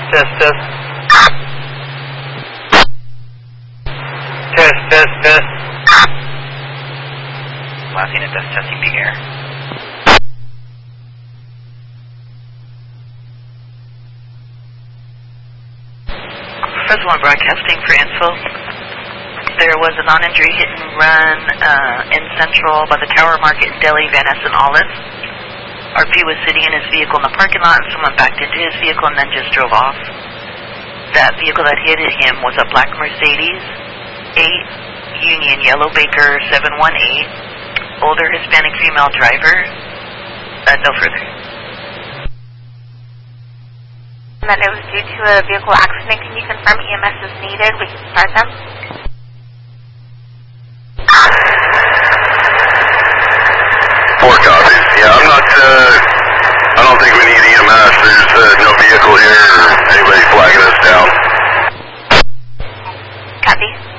Test, test. Test, test, test. Last unit that's testing the air. First one broadcasting for info. There was a non-injury hit and run in Central by the Tower Market in Delhi, Van Ness and Olive. RP was sitting in his vehicle in the parking lot and someone backed into his vehicle and then just drove off. That vehicle that hit him was a black Mercedes 8 Union Yellow Baker 718, older Hispanic female driver. No further. And that it was due to a vehicle accident. Can you confirm EMS is needed? We can start them. Four copies. Yeah, I don't think we need EMS. There's no vehicle here or anybody flagging us down. Copy.